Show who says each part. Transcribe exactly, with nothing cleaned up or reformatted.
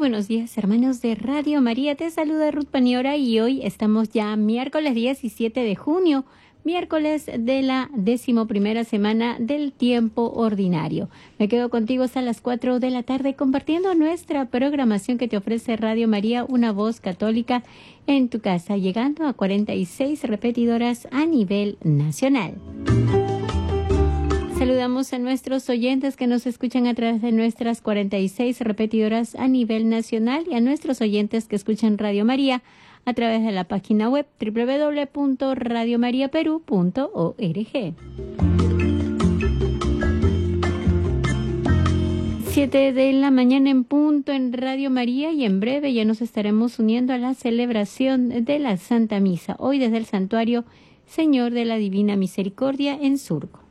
Speaker 1: buenos días, hermanos de Radio María. Te saluda Ruth Paniora y hoy estamos ya miércoles diecisiete de junio, miércoles de la decimoprimera semana del tiempo ordinario. Me quedo contigo hasta las cuatro de la tarde compartiendo nuestra programación que te ofrece Radio María, una voz católica en tu casa, llegando a cuarenta y seis repetidoras a nivel nacional. Saludamos a nuestros oyentes que nos escuchan a través de nuestras cuarenta y seis repetidoras a nivel nacional y a nuestros oyentes que escuchan Radio María a través de la página web doble u doble u doble u punto radio maría perú punto org. Siete de la mañana en punto en Radio María y en breve ya nos estaremos uniendo a la celebración de la Santa Misa, hoy desde el Santuario Señor de la Divina Misericordia en Surco.